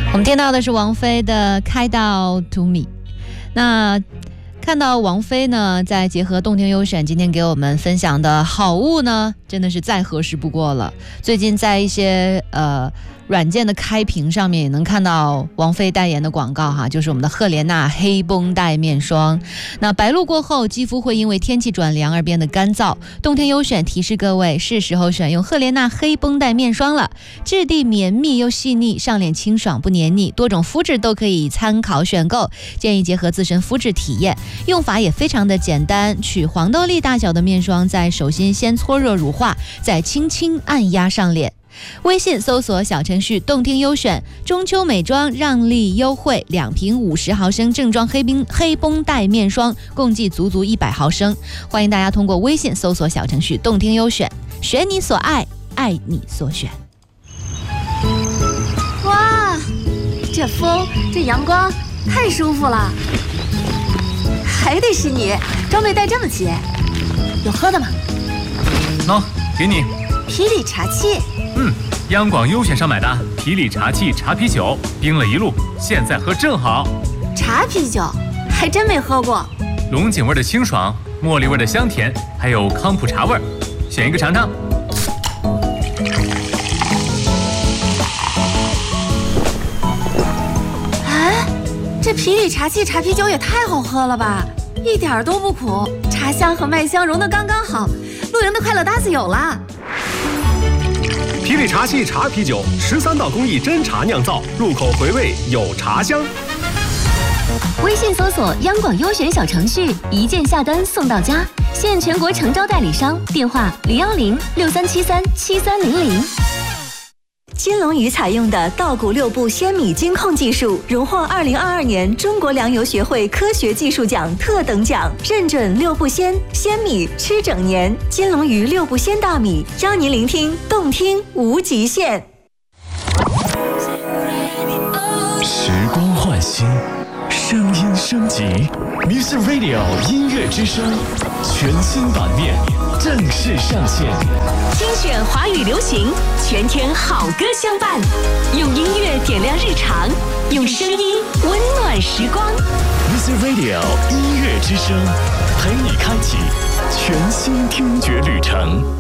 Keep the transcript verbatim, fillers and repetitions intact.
我们听到的是王菲的《开到 To Me》。那看到王菲呢，再结合动听优选今天给我们分享的好物呢，真的是再合适不过了。最近在一些呃软件的开屏上面也能看到王菲代言的广告哈，就是我们的赫莲娜黑绷带面霜。那白露过后，肌肤会因为天气转凉而变得干燥。动听优选提示各位，是时候选用赫莲娜黑绷带面霜了，质地绵密又细腻，上脸清爽不黏腻，多种肤质都可以参考选购，建议结合自身肤质体验。用法也非常的简单，取黄豆粒大小的面霜，在手心先搓热乳化，再轻轻按压上脸。微信搜索小程序动听优选，中秋美妆让利优惠，两瓶五十毫升正装黑冰黑绷带面霜，共计足足一百毫升。欢迎大家通过微信搜索小程序动听优选，选你所爱，爱你所选。 哇，这风这阳光太舒服了，还得是你，装备带这么齐。有喝的吗？ 喏，给你。 啤酒茶器。 嗯，央广优选上买的啤酒茶器茶啤酒，冰了一路，现在喝正好。 茶啤酒还真没喝过。 龙井味的清爽，茉莉味的香甜，还有康普茶味，选一个尝尝。 哎，这啤酒茶器茶啤酒也太好喝了吧，一点都不苦，茶香和麦香融得刚刚好。露营的快乐搭子有了。 啤酒茶器茶啤酒，十三道工艺真茶酿造，入口回味有茶香。 微信搜索央广优选小程序，一键下单送到家，现全国诚招代理商，电话零幺零六三七三七三零零。 金龙鱼采用的稻谷六步鲜米精控技术，荣获二零二二年中国粮油学会科学技术奖特等奖，认准六步鲜，鲜米吃整年。金龙鱼六步鲜大米，邀您聆听动听无极限。 时光焕新，声音升级 ，Music Radio 音乐之声全新版面正式上线。 精选华语流行，全天好歌相伴，用音乐点亮日常，用声音温暖时光。 Music Radio 音乐之声，陪你开启全新听觉旅程。